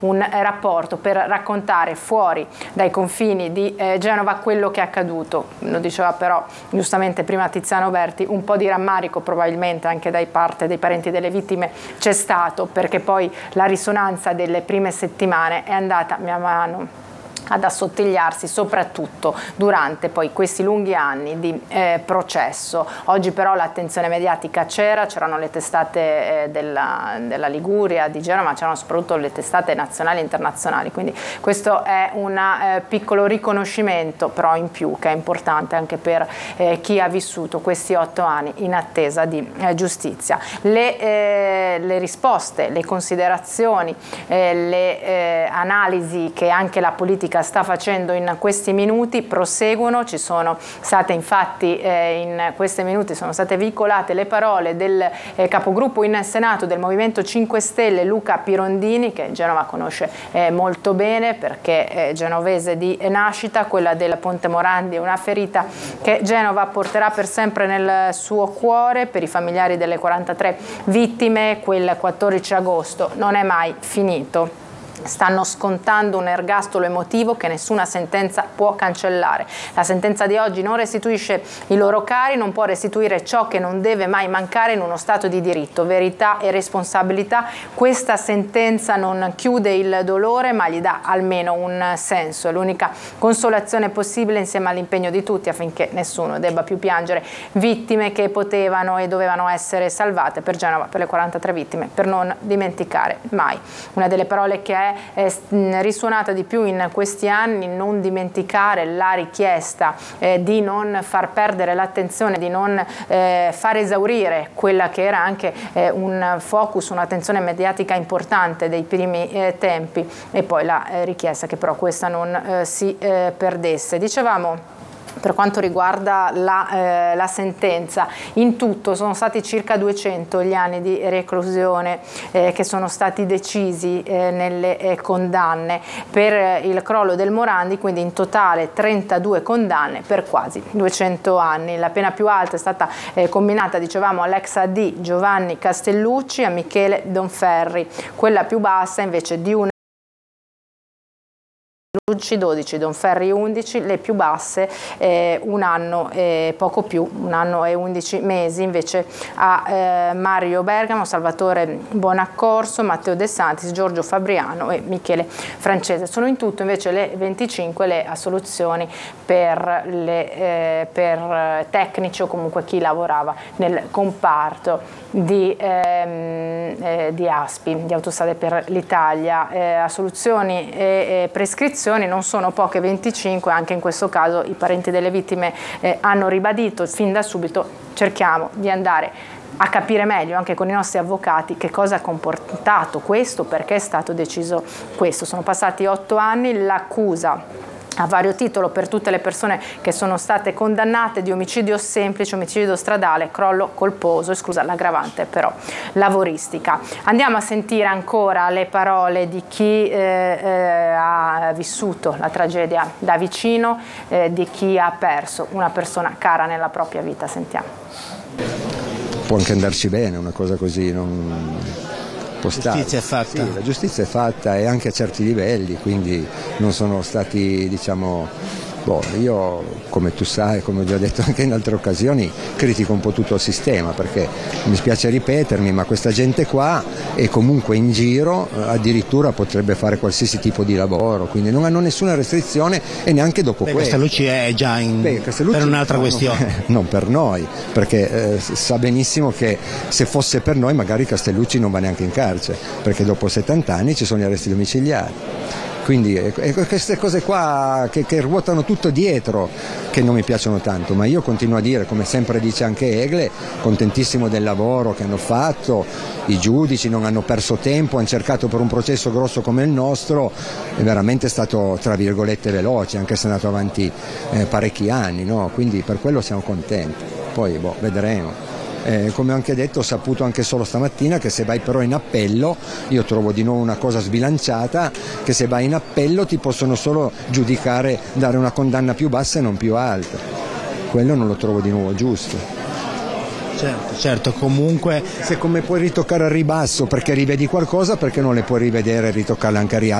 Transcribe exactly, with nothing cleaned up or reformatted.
un rapporto per raccontare fuori dai confini di eh, Genova quello che è accaduto. Lo diceva però giustamente prima Tiziano Berti, un po' di rammarico probabilmente anche da parte dei parenti delle vittime c'è stato, perché poi la risonanza delle prime settimane è andata man mano ad assottigliarsi, soprattutto durante poi questi lunghi anni di eh, processo. Oggi però l'attenzione mediatica c'era, c'erano le testate eh, della, della Liguria, di Genova, ma c'erano soprattutto le testate nazionali e internazionali, quindi questo è un eh, piccolo riconoscimento però in più, che è importante anche per eh, chi ha vissuto questi otto anni in attesa di eh, giustizia. Le, eh, le risposte, le considerazioni, eh, le eh, analisi che anche la politica sta facendo in questi minuti proseguono. Ci sono state infatti eh, in questi minuti sono state veicolate le parole del eh, capogruppo in Senato del Movimento cinque Stelle Luca Pirondini, che Genova conosce eh, molto bene perché è genovese di nascita. Quella del Ponte Morandi è una ferita che Genova porterà per sempre nel suo cuore. Per i familiari delle quarantatré vittime quel quattordici agosto non è mai finito. Stanno scontando un ergastolo emotivo che nessuna sentenza può cancellare. La sentenza di oggi non restituisce i loro cari, non può restituire ciò che non deve mai mancare in uno Stato di diritto, verità e responsabilità. Questa sentenza non chiude il dolore, ma gli dà almeno un senso. È l'unica consolazione possibile insieme all'impegno di tutti affinché nessuno debba più piangere vittime che potevano e dovevano essere salvate. Per Genova, per le quarantatré vittime, per non dimenticare mai. Una delle parole che è è risuonata di più in questi anni: non dimenticare la richiesta eh, di non far perdere l'attenzione, di non eh, far esaurire quella che era anche eh, un focus, un'attenzione mediatica importante dei primi eh, tempi, e poi la eh, richiesta che però questa non eh, si eh, perdesse. Dicevamo, per quanto riguarda la, eh, la sentenza, in tutto sono stati circa duecento gli anni di reclusione eh, che sono stati decisi eh, nelle eh, condanne per eh, il crollo del Morandi, quindi in totale trentadue condanne per quasi duecento anni. La pena più alta è stata eh, combinata, dicevamo, all'ex A D Giovanni Castellucci e a Michele Donferri, quella più bassa invece di un dodici, Donferri undici, le più basse eh, un anno e poco più, un anno e undici mesi invece a eh, Mario Bergamo, Salvatore Bonaccorso, Matteo De Santis, Giorgio Fabriano e Michele Francese. Sono in tutto invece le venticinque le assoluzioni per, le, eh, per tecnici o comunque chi lavorava nel comparto di, ehm, eh, di A S P I, di Autostrade per l'Italia. Eh, assoluzioni e, e prescrizioni non sono poche, venticinque, anche in questo caso i parenti delle vittime eh, hanno ribadito fin da subito: cerchiamo di andare a capire meglio anche con i nostri avvocati che cosa ha comportato questo, perché è stato deciso questo. Sono passati otto anni, l'accusa a vario titolo per tutte le persone che sono state condannate di omicidio semplice, omicidio stradale, crollo colposo, esclusa l'aggravante però lavoristica. Andiamo a sentire ancora le parole di chi eh, eh, ha vissuto la tragedia da vicino, eh, di chi ha perso una persona cara nella propria vita. Sentiamo. Può anche andarci bene una cosa così, non... La giustizia è fatta. Sì, la giustizia è fatta e anche a certi livelli, quindi non sono stati, diciamo, boh, io come tu sai, come ho già detto anche in altre occasioni, critico un po' tutto il sistema, perché mi spiace ripetermi, ma questa gente qua è comunque in giro, addirittura potrebbe fare qualsiasi tipo di lavoro, quindi non hanno nessuna restrizione e neanche dopo Beh, questo. Castellucci è già in, Beh, Castellucci per un'altra no, questione. Non per noi, perché eh, sa benissimo che se fosse per noi magari Castellucci non va neanche in carcere, perché dopo settanta anni ci sono gli arresti domiciliari. Quindi eh, queste cose qua che, che ruotano tutto dietro che non mi piacciono tanto, ma io continuo a dire, come sempre dice anche Egle, contentissimo del lavoro che hanno fatto, i giudici non hanno perso tempo, hanno cercato per un processo grosso come il nostro, è veramente stato tra virgolette veloce, anche se è andato avanti eh, parecchi anni, no? Quindi per quello siamo contenti, poi boh, vedremo. Eh, come ho anche detto, ho saputo anche solo stamattina che se vai però in appello, io trovo di nuovo una cosa sbilanciata, che se vai in appello ti possono solo giudicare, dare una condanna più bassa e non più alta. Quello non lo trovo di nuovo giusto. Certo, certo, comunque... Se come puoi ritoccare al ribasso perché rivedi qualcosa, perché non le puoi rivedere e ritoccarle anche a rialzo?